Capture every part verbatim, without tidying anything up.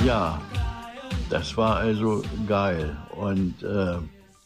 Ja, das war also geil. Und äh,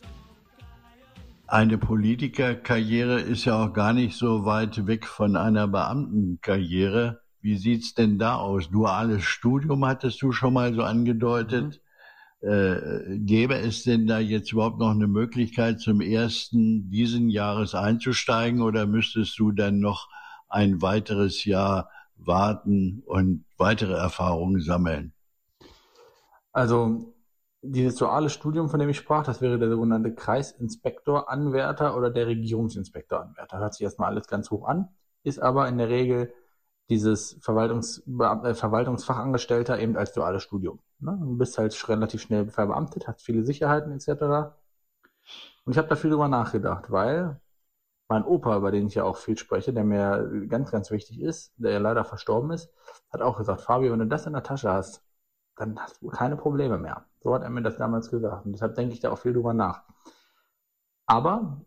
eine Politikerkarriere ist ja auch gar nicht so weit weg von einer Beamtenkarriere. Wie sieht's denn da aus? Duales Studium hattest du schon mal so angedeutet. Mhm. Äh, gäbe es denn da jetzt überhaupt noch eine Möglichkeit, zum ersten diesen Jahres einzusteigen, oder müsstest du dann noch ein weiteres Jahr warten und weitere Erfahrungen sammeln? Also dieses duale Studium, von dem ich sprach, das wäre der sogenannte Kreisinspektor-Anwärter oder der Regierungsinspektor-Anwärter. Hört sich erstmal alles ganz hoch an, ist aber in der Regel dieses Verwaltungs äh, Verwaltungsfachangestellter eben als duales Studium. Ne? Du bist halt relativ schnell verbeamtet, hast viele Sicherheiten et cetera. Und ich habe da viel drüber nachgedacht, weil mein Opa, über den ich ja auch viel spreche, der mir ganz, ganz wichtig ist, der ja leider verstorben ist, hat auch gesagt, Fabio, wenn du das in der Tasche hast, dann hast du keine Probleme mehr. So hat er mir das damals gesagt. Und deshalb denke ich da auch viel drüber nach. Aber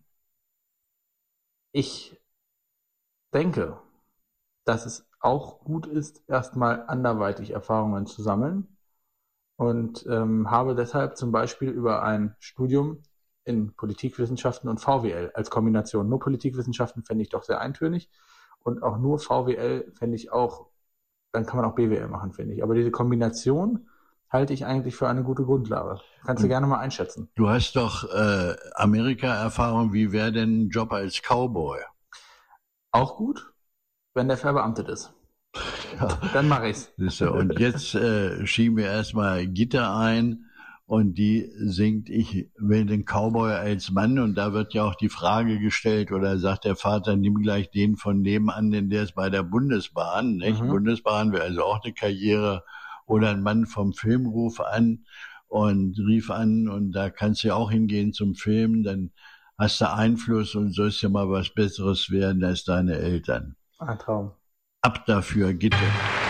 ich denke, dass es auch gut ist, erstmal anderweitig Erfahrungen zu sammeln. Und ähm, habe deshalb zum Beispiel über ein Studium in Politikwissenschaften und V W L als Kombination. Nur Politikwissenschaften fände ich doch sehr eintönig. Und auch nur V W L fände ich auch, dann kann man auch B W L machen, finde ich. Aber diese Kombination halte ich eigentlich für eine gute Grundlage. Kannst du Und gerne mal einschätzen. du hast doch äh, Amerika-Erfahrung. Wie wäre denn ein Job als Cowboy? Auch gut, wenn der verbeamtet ist. Ja, Dann mache ich's. siehste, und jetzt äh, schieben wir erstmal Gitter ein und die singt Ich will den Cowboy als Mann, und da wird ja auch die Frage gestellt, oder sagt der Vater, nimm gleich den von nebenan, denn der ist bei der Bundesbahn, nicht? Mhm. Bundesbahn wäre also auch eine Karriere, oder ein Mann vom Film ruf an und rief an, und da kannst du ja auch hingehen zum Filmen, dann hast du Einfluss und sollst ja mal was Besseres werden als deine Eltern. Ein Traum. Ab dafür, Gitter.